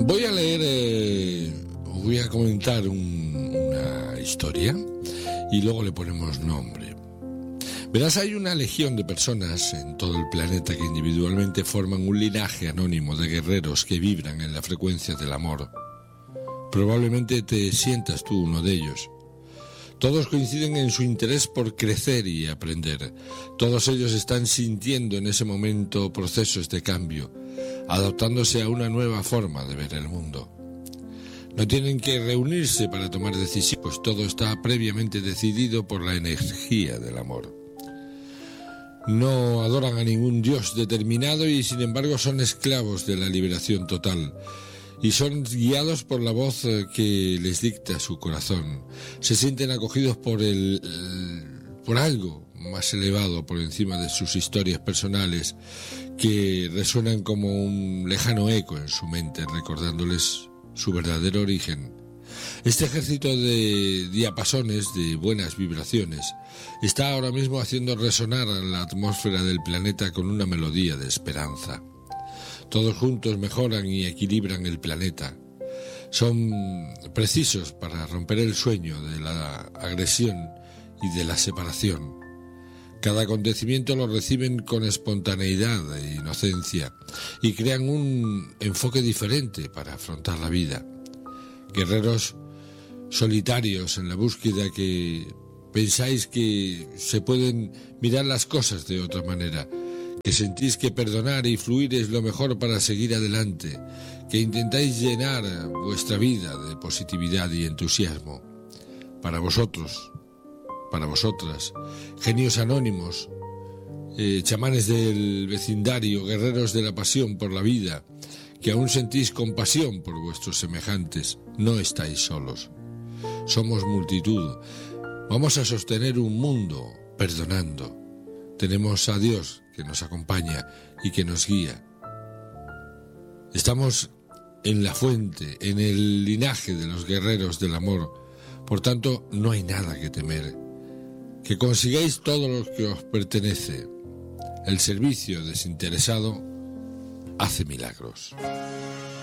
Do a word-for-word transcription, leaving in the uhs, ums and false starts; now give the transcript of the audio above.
Voy a leer, eh, voy a comentar un, una historia y luego le ponemos nombre. Verás, hay una legión de personas en todo el planeta que individualmente forman un linaje anónimo de guerreros que vibran en la frecuencia del amor. Probablemente te sientas tú uno de ellos. Todos coinciden en su interés por crecer y aprender. Todos ellos están sintiendo en ese momento procesos de cambio, adaptándose a una nueva forma de ver el mundo. No tienen que reunirse para tomar decisiones, pues todo está previamente decidido por la energía del amor. No adoran a ningún dios determinado y sin embargo son esclavos de la liberación total. Y son guiados por la voz que les dicta su corazón. Se sienten acogidos por el, el, por algo más elevado por encima de sus historias personales, que resuenan como un lejano eco en su mente, recordándoles su verdadero origen. Este ejército de diapasones, de buenas vibraciones, está ahora mismo haciendo resonar la atmósfera del planeta con una melodía de esperanza. Todos juntos mejoran y equilibran el planeta. Son precisos para romper el sueño de la agresión y de la separación. Cada acontecimiento lo reciben con espontaneidad e inocencia y crean un enfoque diferente para afrontar la vida. Guerreros solitarios en la búsqueda que pensáis que se pueden mirar las cosas de otra manera, que sentís que perdonar y fluir es lo mejor para seguir adelante, que intentáis llenar vuestra vida de positividad y entusiasmo. Para vosotros, para vosotras, genios anónimos, eh, chamanes del vecindario, guerreros de la pasión por la vida, que aún sentís compasión por vuestros semejantes, no estáis solos. Somos multitud. Vamos a sostener un mundo perdonando. Tenemos a Dios que nos acompaña y que nos guía. Estamos en la fuente, en el linaje de los guerreros del amor. Por tanto, no hay nada que temer. Que consigáis todo lo que os pertenece. El servicio desinteresado hace milagros.